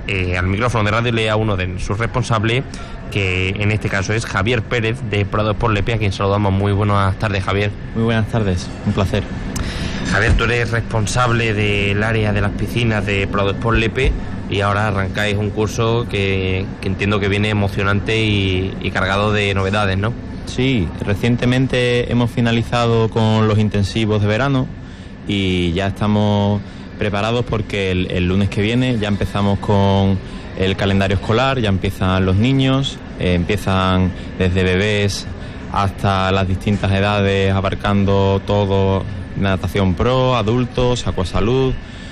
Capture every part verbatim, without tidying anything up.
eh, al micrófono de Radio Lepe a uno de sus responsables, que en este caso es Javier Pérez de Pradosport Lepe, a quien saludamos. Muy buenas tardes, Javier. Muy buenas tardes, un placer. Javier, tú eres responsable del área de las piscinas de Pradosport Lepe y ahora arrancáis un curso que, que entiendo que viene emocionante y, y cargado de novedades, ¿no? Sí, recientemente hemos finalizado con los intensivos de verano y ya estamos preparados porque el, el lunes que viene ya empezamos con el calendario escolar, ya empiezan los niños, eh, empiezan desde bebés hasta las distintas edades, abarcando todo, natación pro, adultos, acuasalud,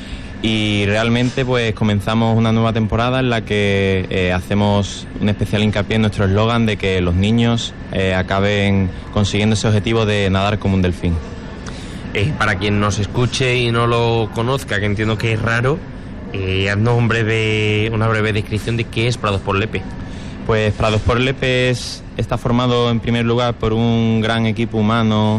y realmente pues comenzamos una nueva temporada en la que eh, hacemos un especial hincapié en nuestro eslogan de que los niños eh, acaben consiguiendo ese objetivo de nadar como un delfín. Eh, para quien nos escuche y no lo conozca, que entiendo que es raro, eh, haznos un breve, una breve descripción de qué es Pradosport Lepe. Pues Pradosport Lepe es, está formado en primer lugar por un gran equipo humano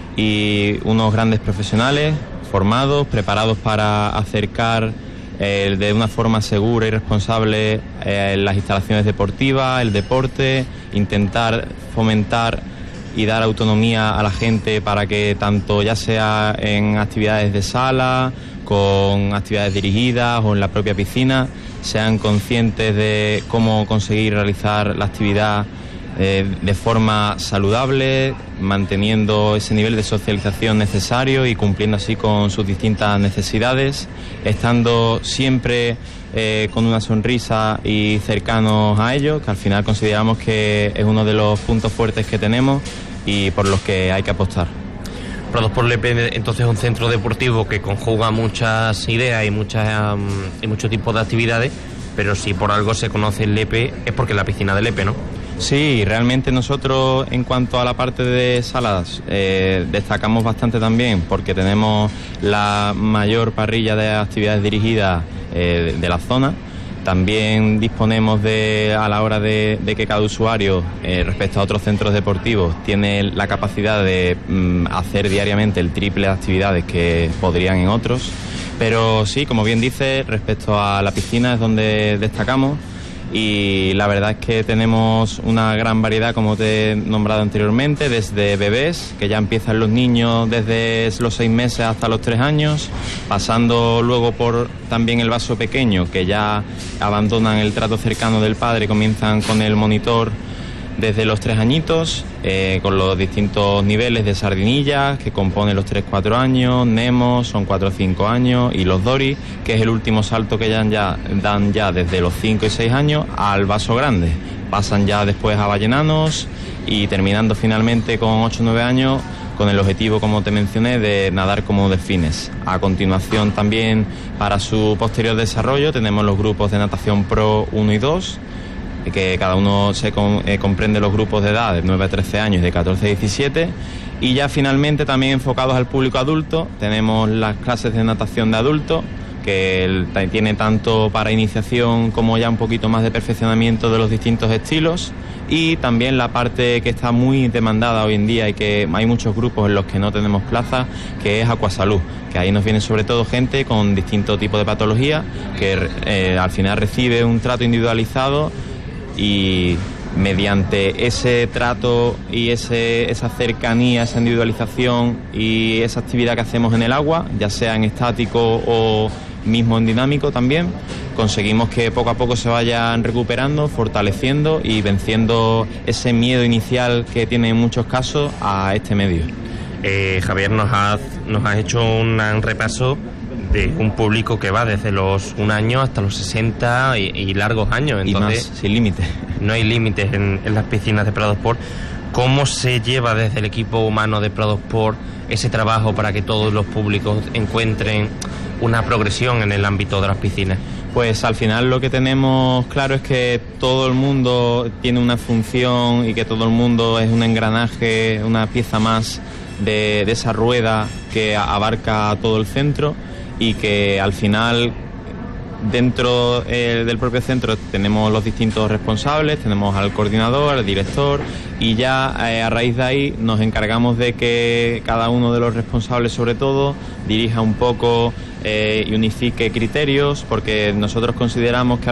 y unos grandes profesionales formados, preparados para acercar eh, de una forma segura y responsable eh, las instalaciones deportivas, el deporte, intentar fomentar y dar autonomía a la gente para que tanto ya sea en actividades de sala, con actividades dirigidas o en la propia piscina, sean conscientes de cómo conseguir realizar la actividad eh, de forma saludable, manteniendo ese nivel de socialización necesario y cumpliendo así con sus distintas necesidades, estando siempre eh, con una sonrisa y cercanos a ellos, que al final consideramos que es uno de los puntos fuertes que tenemos y por los que hay que apostar. Pradosport Lepe entonces es un centro deportivo que conjuga muchas ideas y muchas um, y muchos tipos de actividades, pero si por algo se conoce el Lepe es porque es la piscina de Lepe, ¿no? Sí, realmente nosotros en cuanto a la parte de salas eh, destacamos bastante también porque tenemos la mayor parrilla de actividades dirigidas eh, de la zona. También disponemos de, a la hora de, de que cada usuario, eh, respecto a otros centros deportivos, tiene la capacidad de mm, hacer diariamente el triple de actividades que podrían en otros. Pero sí, como bien dice, respecto a la piscina es donde destacamos y la verdad es que tenemos una gran variedad, como te he nombrado anteriormente, desde bebés, que ya empiezan los niños desde los seis meses hasta los tres años, pasando luego por también el vaso pequeño, que ya abandonan el trato cercano del padre, comienzan con el monitor desde los tres añitos, eh, con los distintos niveles de sardinillas que componen los tres cuatro años, Nemo son cuatro o cinco años y los Dory, que es el último salto que ya, ya dan ya desde los cinco y seis años al vaso grande. Pasan ya después a ballenanos y terminando finalmente con ocho o nueve años con el objetivo, como te mencioné, de nadar como delfines. A continuación también para su posterior desarrollo tenemos los grupos de natación pro uno y dos, que cada uno se con, eh, comprende los grupos de edad de nueve a trece años y de catorce a diecisiete, y ya finalmente también enfocados al público adulto tenemos las clases de natación de adultos, que el, tiene tanto para iniciación como ya un poquito más de perfeccionamiento de los distintos estilos, y también la parte que está muy demandada hoy en día y que hay muchos grupos en los que no tenemos plaza, que es acuasalud, que ahí nos viene sobre todo gente con distintos tipos de patologías que eh, al final recibe un trato individualizado y mediante ese trato y ese, esa cercanía, esa individualización y esa actividad que hacemos en el agua, ya sea en estático o mismo en dinámico también, conseguimos que poco a poco se vayan recuperando, fortaleciendo y venciendo ese miedo inicial que tiene en muchos casos a este medio. Eh, Javier, nos has, nos has hecho un, un repaso de un público que va desde los un año hasta los sesenta y, y largos años. Entonces, y más, sin límites. No hay límites en, en las piscinas de Pradosport. ¿Cómo se lleva desde el equipo humano de Pradosport ese trabajo para que todos los públicos encuentren una progresión en el ámbito de las piscinas? Pues al final lo que tenemos claro es que todo el mundo tiene una función y que todo el mundo es un engranaje, una pieza más de, de esa rueda que abarca todo el centro, y que al final dentro eh, del propio centro tenemos los distintos responsables, tenemos al coordinador, al director, y ya eh, a raíz de ahí nos encargamos de que cada uno de los responsables sobre todo dirija un poco eh, y unifique criterios, porque nosotros consideramos que